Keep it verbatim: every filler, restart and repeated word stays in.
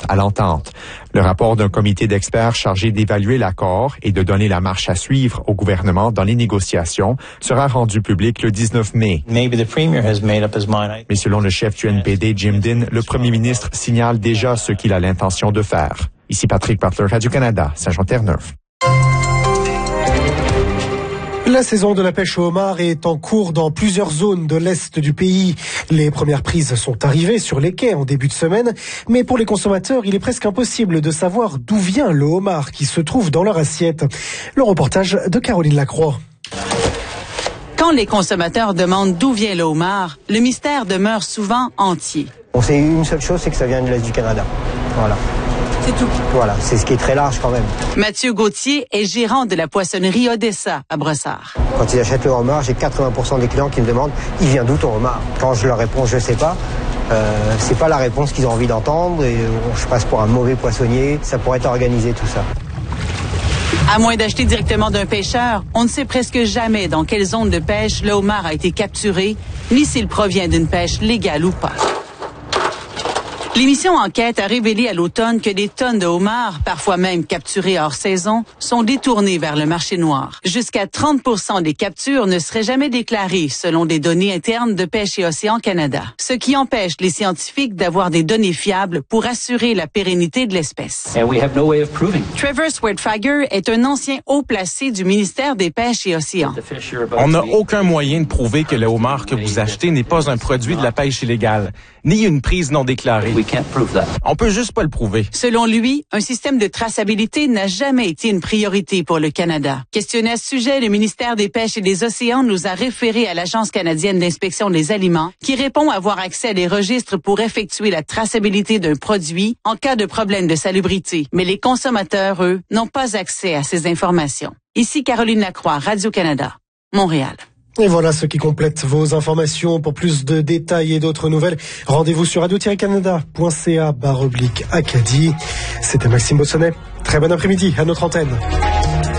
à l'entente. Le rapport d'un comité d'experts chargé d'évaluer l'accord et de donner la marche à suivre au gouvernement dans les négociations sera rendu public le dix-neuf mai. Mais selon le chef du N P D, Jim Dinn, le premier ministre signale déjà ce qu'il a l'intention de faire. Ici Patrick Butler, Radio-Canada, Saint-Jean-Terre-Neuve. La saison de la pêche au homard est en cours dans plusieurs zones de l'Est du pays. Les premières prises sont arrivées sur les quais en début de semaine, mais pour les consommateurs, il est presque impossible de savoir d'où vient le homard qui se trouve dans leur assiette. Le reportage de Caroline Lacroix. Quand les consommateurs demandent d'où vient le homard, le mystère demeure souvent entier. On sait une seule chose, c'est que ça vient de l'Est du Canada. Voilà. C'est tout. Voilà, c'est ce qui est très large quand même. Mathieu Gauthier est gérant de la poissonnerie Odessa à Brossard. Quand ils achètent le homard, j'ai quatre-vingts pour cent des clients qui me demandent « Il vient d'où ton homard ?» Quand je leur réponds « Je sais pas euh, », c'est pas la réponse qu'ils ont envie d'entendre et euh, je passe pour un mauvais poissonnier. Ça pourrait être organisé tout ça. À moins d'acheter directement d'un pêcheur, on ne sait presque jamais dans quelle zone de pêche le homard a été capturé, ni s'il provient d'une pêche légale ou pas. L'émission Enquête a révélé à l'automne que des tonnes de homards, parfois même capturés hors saison, sont détournées vers le marché noir. Jusqu'à trente pour cent des captures ne seraient jamais déclarées, selon des données internes de Pêche et Océan Canada. Ce qui empêche les scientifiques d'avoir des données fiables pour assurer la pérennité de l'espèce. And we have no way of proving. Trevor Swertfager est un ancien haut placé du ministère des Pêches et Océans. On n'a aucun moyen de prouver que le homard que vous achetez n'est pas un produit de la pêche illégale, ni une prise non déclarée. On peut juste pas le prouver. Selon lui, un système de traçabilité n'a jamais été une priorité pour le Canada. Questionné à ce sujet, le ministère des Pêches et des Océans nous a référé à l'Agence canadienne d'inspection des aliments, qui répond avoir accès à des registres pour effectuer la traçabilité d'un produit en cas de problème de salubrité. Mais les consommateurs, eux, n'ont pas accès à ces informations. Ici Caroline Lacroix, Radio-Canada, Montréal. Et voilà ce qui complète vos informations. Pour plus de détails et d'autres nouvelles, rendez-vous sur radio tiret canada point c a barre oblique Acadie. C'était Maxime Bossonnet. Très bon après-midi à notre antenne.